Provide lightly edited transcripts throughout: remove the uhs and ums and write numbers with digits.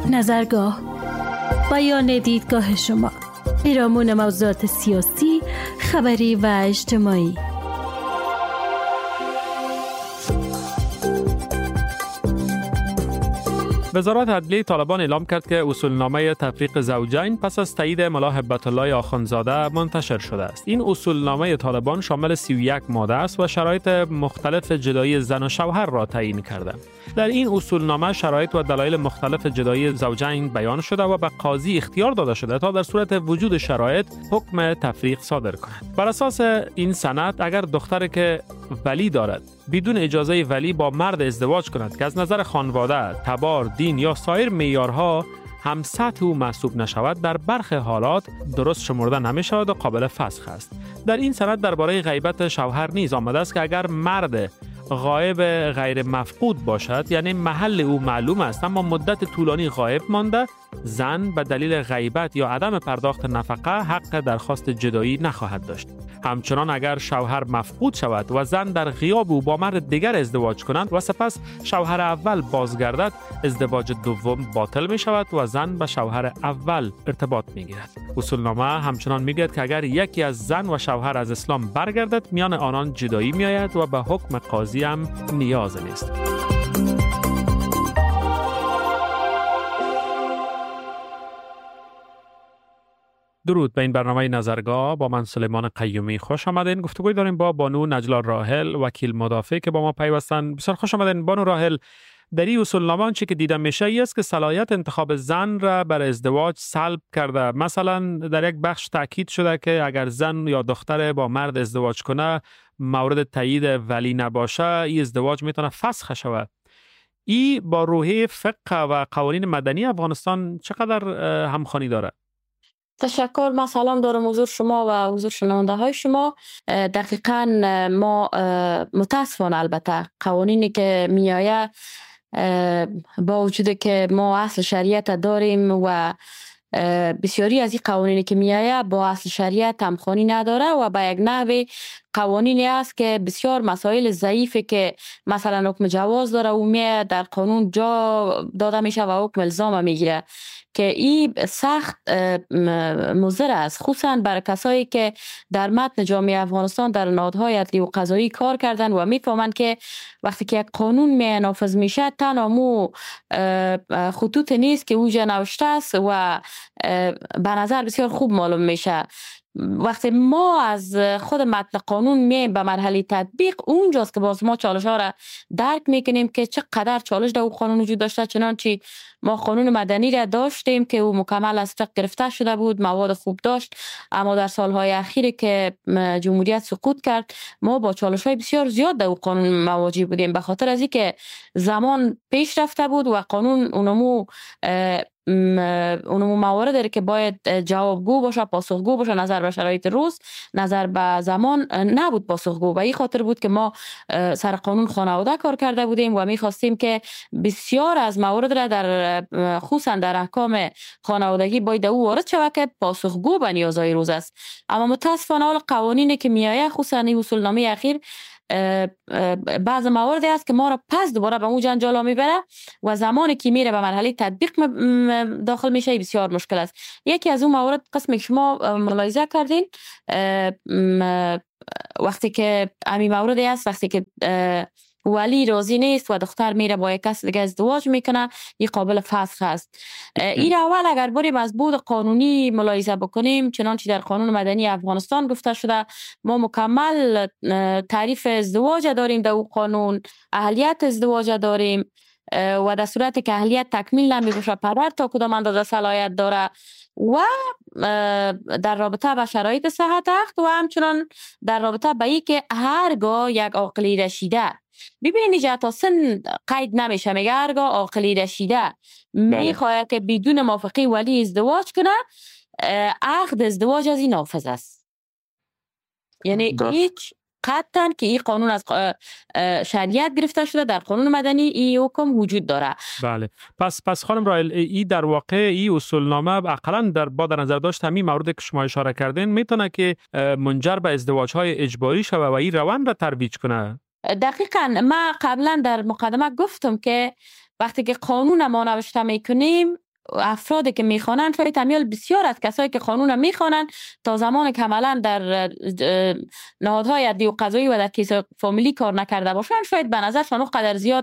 نظرگاه، بیان دیدگاه شما، پیرامون موضوعات سیاسی، خبری و اجتماعی. وزارت عدلیه طالبان اعلام کرد که اصولنامه تفریق زوجین پس از تایید ملا هبت الله آخوندزاده منتشر شده است. این اصولنامه طالبان شامل 31 ماده است و شرایط مختلف جدایی زن و شوهر را تعیین کرده. در این اصولنامه شرایط و دلایل مختلف جدایی زوجین بیان شده و به قاضی اختیار داده شده تا در صورت وجود شرایط حکم تفریق صادر کند. بر اساس این سند اگر دختری که ولی دارد بدون اجازه ولی با مرد ازدواج کند که از نظر خانواده، تبار، دین یا سایر معیارها هم سطح او محسوب نشود، در برخی حالات درست شمرده نمی شود و قابل فسخ است. در این سند درباره غیبت شوهر نیز آمده است که اگر مرد غایب غیر مفقود باشد، یعنی محل او معلوم است اما مدت طولانی غایب مانده، زن به دلیل غیبت یا عدم پرداخت نفقه حق درخواست جدایی نخواهد داشت. همچنان اگر شوهر مفقود شود و زن در غیاب او با مرد دیگر ازدواج کنند و سپس شوهر اول بازگردد، ازدواج دوم باطل می شود و زن به شوهر اول ارتباط می گیرد. اصولنامه همچنان می گوید که اگر یکی از زن و شوهر از اسلام برگردد، میان آنان جدایی می آید و به حکم قاضی هم نیاز نیست. درود به این برنامه نظرگاه. با من سلیمان قیومی خوش آمدین. گفتگوی داریم با بانو نجلا راحل، وکیل مدافع که با ما پیوستن. بسیار خوش آمدین بانو راحل. در این اصولنامه چی که دیده میشه ای است که صلاحیت انتخاب زن را بر ازدواج سلب کرده. مثلا در یک بخش تاکید شده که اگر زن یا دختر با مرد ازدواج کنه مورد تایید ولی نباشه، این ازدواج میتونه فسخ شود. این با روحیه فقه و قوانین مدنی افغانستان چقدر همخوانی داره؟ تشکر. من سلام دارم حضور شما و حضور شنونده های شما. دقیقاً ما متاسفانه البته قوانینی که میآید با وجود که ما اصل شریعت داریم و بسیاری از این قوانینی که میآید با اصل شریعت همخوانی نداره و به یک نحوی قوانینی است که بسیار مسائل ضعیفه که مثلا حکم جواز داره و میآید در قانون جا داده میشه و حکم الزام میگیره که این سخت مضر است، خصوصا برای کسایی که در متن جامعه افغانستان در نهادهای عدلی و قضایی کار کردن و میفهمند که وقتی که یک قانون نافذ میشه تنها مو خطوط نیست که اوجا نوشته است و به نظر بسیار خوب معلوم میشه. وقتی ما از خود متن قانون میایم به مرحله تطبیق، اونجاست که باز ما چالش ها را درک میکنیم که چقدر چالش در قانون وجود داشته. چنانچه ما قانون مدنی را داشتیم که او مکمل از فقه گرفته شده بود، مواد خوب داشت، اما در سالهای اخیر که جمهوریت سقوط کرد ما با چالش های بسیار زیاد در قانون مواجه بودیم، به خاطر از اینکه زمان پیش رفته بود و قانون اونمو موارد داره که باید جوابگو باشه، پاسخگو باشه، نظر به شرایط روز، نظر به زمان نبود پاسخگو. و این خاطر بود که ما سر قانون خانواده کار کرده بودیم و می‌خواستیم که بسیار از موارد را در خصوصا در احکام خانوادگی باید او وارد شود که پاسخگو به نیازهای روز است. اما متاسفانه حال قوانینی که میآید، خصوصا این اصولنامه اخیر، بعض مواردی است که ما را پس دوباره به اون جنجال میبره و زمانی که میره به مرحله تطبیق داخل میشه بسیار مشکل است. یکی از اون موارد قسمی که شما ملاحظه کردین، وقتی که همین موردی است، وقتی که ولی راضی نیست و دختر میره با یک کس دیگه ازدواج میکنه، این قابل فسخ است. این اول اگر بریم از بود قانونی ملاحظه بکنیم، چنانچه در قانون مدنی افغانستان گفته شده، ما مکمل تعریف ازدواج داریم در او قانون، اهلیت ازدواج داریم و در صورتی که اهلیت تکمیل نمیشه پدر تا کدام اندازه صلاحیت داره و در رابطه با شرایط صحت عقد و همچنان در رابطه با این که هرگاه یک عاقلی رشیده، ببینید تا سن قید نمیشه، میگه هرگاه عاقلی رشیده میخواد که بدون موافقه ولی ازدواج کنه، عقد ازدواج از این نافذ است. یعنی هیچ قطعاً که این قانون از شریعت گرفته شده، در قانون مدنی این حکم وجود داره. بله. پس خانم راحل، این در واقع این اصولنامه اقلاً در نظر داشت همین موردی که شما اشاره کردین میتونه که منجر به ازدواج‌های اجباری شوه و این روند را ترویج کنه. دقیقاً. ما قبلا در مقدمه گفتم که وقتی که قانون ما نوشته میکنیم، افرادی که میخوانند شاید تمیال بسیار از کسایی که قانون میخوانند تا زمان که عملا در نهادهای عدلی و قضایی و در کیس فامیلی کار نکرده باشند شاید به نظرشان قدر زیاد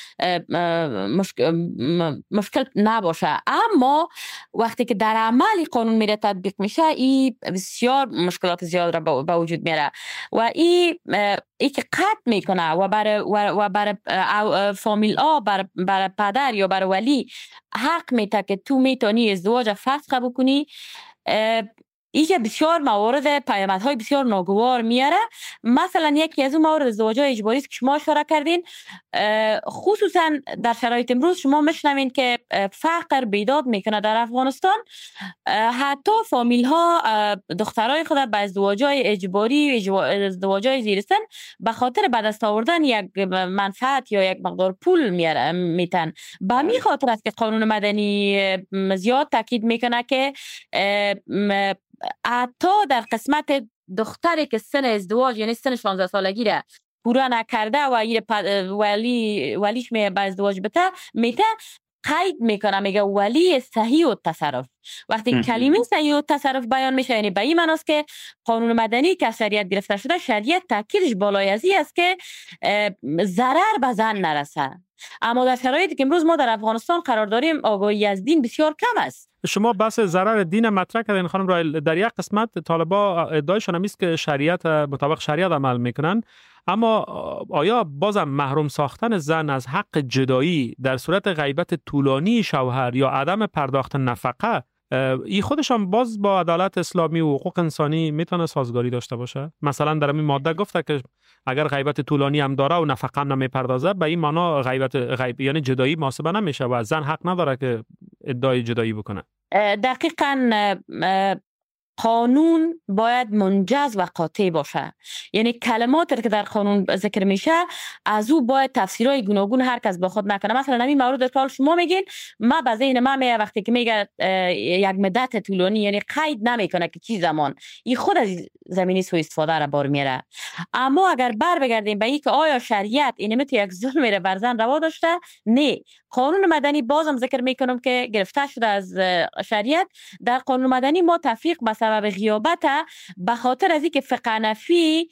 مشکل نباشه، اما وقتی که در عمل قانون میره تطبیق میشه این بسیار مشکلات زیاد را به وجود میاره و این که قطع میکنه و برای فامیل ها برای پدر یا برای ولی حق میده که تو میتونی ازدواج فسخ بکنی. اینکه بسیار موارد پیامدهای بسیار ناگوار میاره. مثلا یکی از اون موارد ازدواج‌های اجباری است که شما اشاره کردین، خصوصا در شرایط امروز شما میشنوین که فقر بیداد میکنه در افغانستان. حتی فامیل ها دخترای خود به ازدواج‌های اجباری، ازدواج‌های زیرسن به خاطر به دست آوردن یک منفعت یا یک مقدار پول میتن. به همین خاطر است که قانون مدنی زیاد تاکید میکنه که حتی در قسمت دختری که سن ازدواج یعنی سن 16 سالگی را پورا نکرده و ولیش می به ازدواج بته میته قید میکنه، میگه ولی صحیح و تصرف. وقتی کلمه صحیح و تصرف بیان میشه یعنی به این معناست که قانون مدنی که شریعت گرفته شده، شریعت تاکیدش بالای ازی است که ضرر به زن نرسه. اما در شرایطی که امروز ما در افغانستان قرار داریم آگاهی از دین بسیار کم است. شما بحث ضرر دین مطرح کردین خانم رایل. در یک قسمت طالبا ادعایشان هم است که شریعت مطابق شریعت عمل میکنن، اما آیا بازم محروم ساختن زن از حق جدایی در صورت غیبت طولانی شوهر یا عدم پرداخت نفقه این خودشان باز با عدالت اسلامی و حقوق انسانی میتونه سازگاری داشته باشه؟ مثلا در این ماده گفته که اگر غیبت طولانی هم داره و نفقه هم نمیپردازه به این معنا غیب یعنی جدایی محاسبه نمیشه و زن حق نداره که ادعای جدایی بکنه. دقیقاً قانون باید منجز و قاطع باشه، یعنی کلماتی که در قانون ذکر میشه از او باید تفسیرهای گوناگون هر کس با خود نکنه. مثلا همین مورد که شما میگین، ما به ذهن من میاد وقتی که میگه یک مدت طولانی یعنی قید نمیکنه که چی زمان، این خود از زمینی سوء استفاده را بار میاره. اما اگر بر بگردیم به این که آیا شریعت این مت یک ظلم را بر زن روا داشته؟ نه. قانون مدنی بازم ذکر میکنم که گرفته شده از شریعت. در قانون مدنی ما تفریق به سبب غیابت به خاطر از اینکه فقه حنفی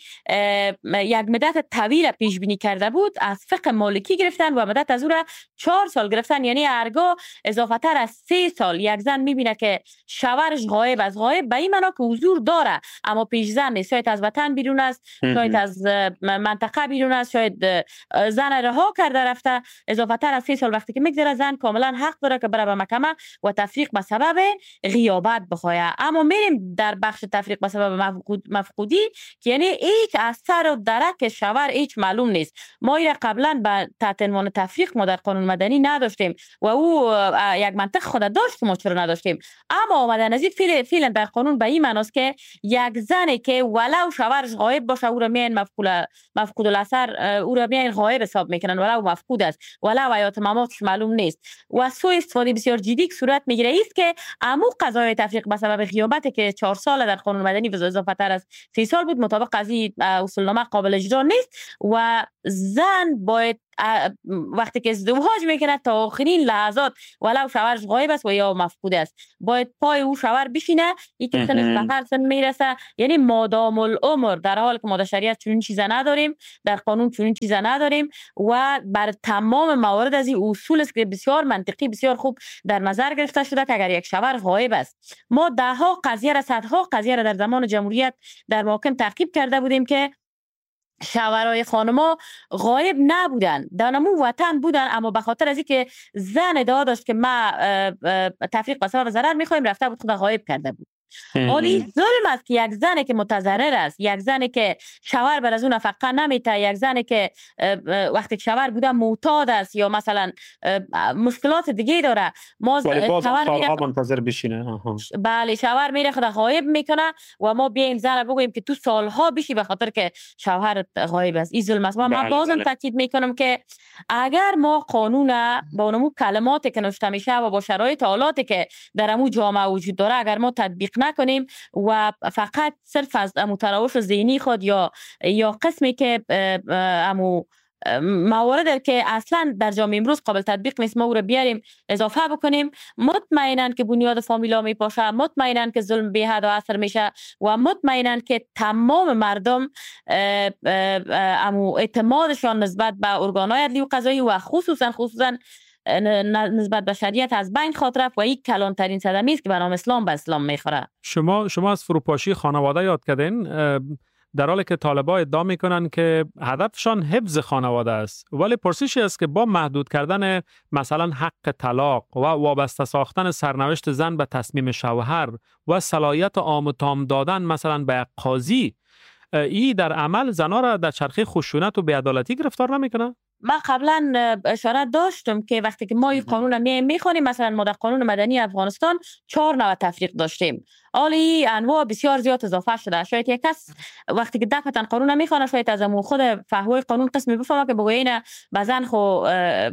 یک مدت طویل پیش بینی کرده بود از فقه مالکی گرفتن و مدت از او را 4 سال گرفتن، یعنی هرگاه اضافه تر از 3 سال یک زن میبینه که شوهرش غایب از غایب، به این معنا که حضور داره اما پیش زن نیست، شاید از وطن بیرون است، شاید از منطقه بیرون است، شاید زن رها کرده رفته، اضافه تر از 3 سال وقتی که میگذره زن کاملا حق داره که بره به محکمه و تفریق به سبب غیابت بخواه. اما میریم در بخش تفریق به سبب مفقودی که یعنی هیچ اثر و درک شوهر هیچ معلوم نیست. ما این قبلا به تحت عنوان تفریق ما در قانون مدنی نداشتیم و او یک منطق خود داشت که ما چرا نداشتیم، اما آمدن از این فعلا در قانون به این معناست که یک زنی که ولو شوهرش غایب باشه او را میان مفقود الاثر، او را میان غایب حساب میکنن ولو مفقود است، ولو حیات مماتش معلوم نیست و سوء استفاده بسیار جدی صورت میگیره. است که عمو قضای تفریق به سبب غیابت که 4 سال در قانون مدنی و اضافه تر از 3 سال بود مطابق قضیه اصولنامه قابل اجرا نیست و زن باید وقتی که ازدواج میکنه تا آخرین لحظات ولو شوهرش غایب است و یا مفقود است باید پای او شوهر بشینه، این که سنش به هر سن میرسه، یعنی مادام العمر، در حال که ما در شریعت چنین چیزا نداریم، در قانون چنین چیزا نداریم و بر تمام موارد از این اصول است که بسیار منطقی بسیار خوب در نظر گرفته شده که اگر یک شوهر غایب است، ما دهها قضیه را صدها قضیه را در زمان جمهوریت در محاکم تعقیب کرده بودیم که شوهرای خانما غایب نبودن، در نمو وطن بودن، اما به خاطر از اینکه زن ادعا داشت که ما تفریق به سبب ضرر میخوایم رفته بود خود غایب کرده بود. حالی ظلم است که یک زنی که متضرر است، یک زنی که شوهر بر از اون نفقه نمیته، یک زنی که وقتی شوهر بوده معتاد است یا مثلا مشکلات دیگه داره، ما شوهر منتظر بشینه. بله، شوهر میره خود غایب میکنه و ما بیایم زن بگوییم که تو سالها بشی به خاطر که شوهر غایب است. این ظلم است. من بازم تاکید میکنم که اگر ما قانون با اونمو کلماتی که نوشته میشه و با شرایط حالاتی که در امو جامعه وجود داره اگر ما تطبیق نکنیم و فقط صرف از امو تراوش ذهنی خود یا قسمی که امو مواردی که اصلا در جامعه امروز قابل تطبیق نیست ما او را بیاریم اضافه بکنیم، مطمئناً که بنیاد فامیلا میپاشه، مطمئناً که ظلم بی حد و اثر میشه و مطمئناً که تمام مردم اعتمادشان نسبت به ارگان‌های عدلی و قضایی و خصوصاً نسبت به شریعت از بین خواهد رفت و این کلانترین صدمه است که به نام اسلام به اسلام میخوره. شما از فروپاشی خانواده یاد کردین، در حالی که طالبان ادعا میکنن که هدفشان حفظ خانواده است، ولی پرسشی است که با محدود کردن مثلا حق طلاق و وابسته ساختن سرنوشت زن به تصمیم شوهر و صلاحیت عام و تام دادن مثلا به قاضی، ای در عمل زنها را در چرخه خشونت و بی‌عدالتی گرفتار نمیکنه؟ من قبلا اشاره داشتم که وقتی که ما این قانون را میخوانیم، مثلا ما در قانون مدنی افغانستان 4 نوع تفریق داشتیم. حالی انواع بسیار زیاد اضافه شده. شاید یک کس وقتی که دقیقاً قانون را میخوانه شاید از خود فهوای قانون قسمی بفهمه که بگویه این بزن خو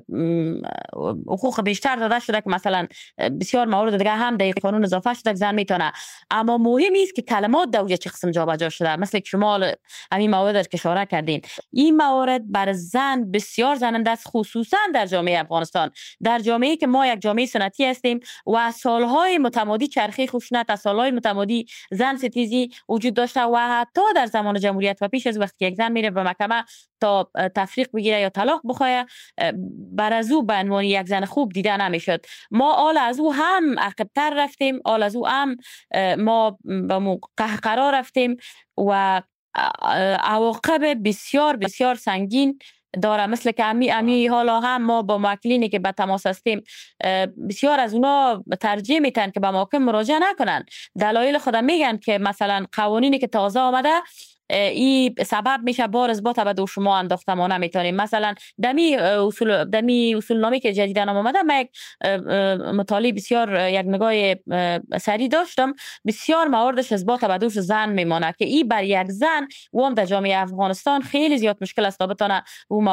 حقوق بیشتر داده شده که مثلا بسیار موارد دیگه هم در قانون اضافه شده که زن میتونه. اما مهم است که کلمات در چه قسم جابجا شده، مثل که شما همین موارد که اشاره کردین. این موارد بر زن بسیار زننده است، خصوصا در جامعه افغانستان، در جامعه‌ای که ما یک جامعه سنتی هستیم و سالهای متمادی چرخه خشونت، از سالهای متمادی زن ستیزی وجود داشته و حتی در زمان جمهوریت و پیش از وقتی یک زن میره به محکمه تا تفریق بگیره یا طلاق بخواه، بر از او به عنوان یک زن خوب دیده نمیشد. ما آل از او هم عقب‌تر رفتیم، آل از او هم ما به قهقرا رفتیم و عواقب بسیار بسیار سنگین داره. مثل که امی حالا هم ما با موکلینی که به تماس هستیم بسیار از اونا ترجیح میتن که به محاکم مراجعه نکنن. دلایل خود میگن که مثلا قوانینی که تازه آمده این سبب میشه بار اثبات به دو شما انداخته ما نمیتونیم. مثلا دمی اصول نامی که جدیداً آمده، من یک مطالعه بسیار یک نگاه سری داشتم، بسیار موردش اثبات به دوش زن میمانه که این بر یک زن و هم در جامعه افغانستان خیلی زیاد مشکل است تا بتونه او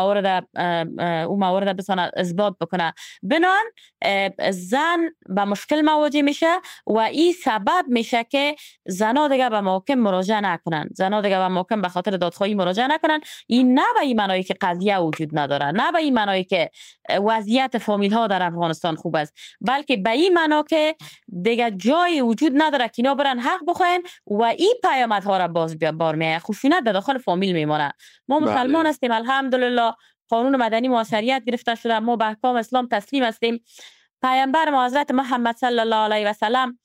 موارد بتونه اثبات بکنه. بنان زن به مشکل مواجه میشه و این سبب میشه که زنا دیگه به محاکم مراجعه نکنن، زنا دیگه به محاکم به خاطر دادخواهی مراجعه نکنن. این نه به این معنی که قضیه وجود نداره، نه به این معنی که وضعیت فامیل ها در افغانستان خوب است، بلکه به این معنی که دیگه جای وجود نداره که اینا برن حق بخواین و این پیامدها را باز بار میاد، خشونت در داخل فامیل میمونه. ما مسلمان هستیم، الحمدلله قانون مدنی موثریت گرفته شده، ما به احکام اسلام تسلیم هستیم. پیامبر ما حضرت محمد صلی الله علیه و سلم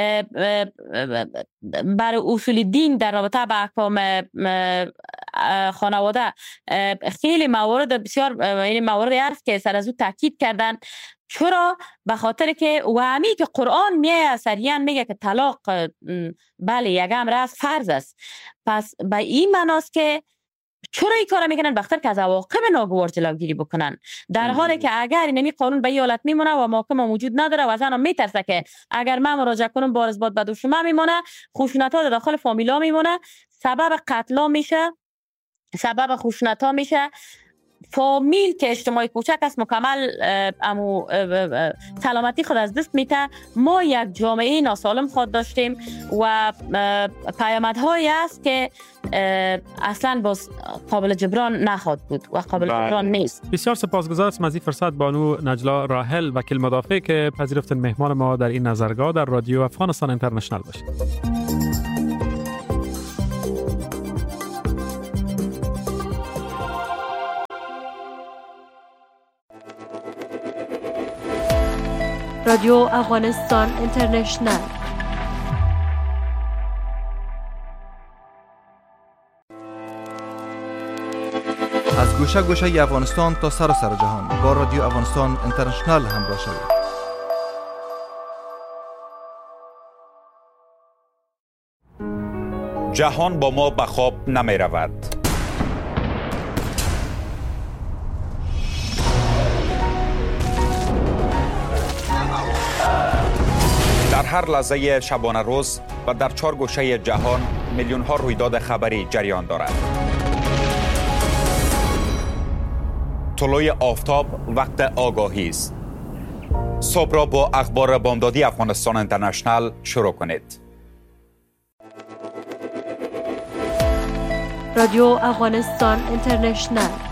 بر اصول دین در رابطه با احکام خانواده خیلی موارد بسیار این موارد است که سر از او تاکید کردن. چرا؟ به خاطر که و همی که قرآن میگه صریحاً میگه که طلاق بله یک امر است، فرض است. پس به این معناست که چرا این کارا میکنن؟ بخاطر که از عواقب ناگوار جلوگیری بکنن، در حالی که اگر اینمی قانون به حالت میمونه و محاکم موجود نداره و زنم میترسه که اگر من مراجعه کنم بار اثبات به دوش من میمونه، خشونت ها داخل فامیلا میمونه، سبب قتل میشه، سبب خشونت ها میشه. فامیل که اجتماعی کوچک است مکمل سلامتی خود از دست میته. ما یک جامعه ناسالم خود داشتیم و پیامدهایی است که اصلا باز قابل جبران نخواهد بود و قابل جبران نیست. بسیار سپاسگزار هستم از این فرصت بانو نجلا راحل، وکیل مدافع، که پذیرفتن مهمان ما در این نظرگاه در رادیو افغانستان اینترنشنال باشید. رادیو افغانستان اینترنشنال. از گوشه گوشه افغانستان تا سراسر جهان با رادیو افغانستان اینترنشنال همراه شوید. جهان با ما به خواب نمی رود. در هر لحظه شبانه روز و در 4 گوشه جهان میلیون ها رویداد خبری جریان دارد. طلوع آفتاب وقت آگاهی است. صبح را با اخبار بامدادی افغانستان اینترنشنال شروع کنید. رادیو افغانستان اینترنشنال.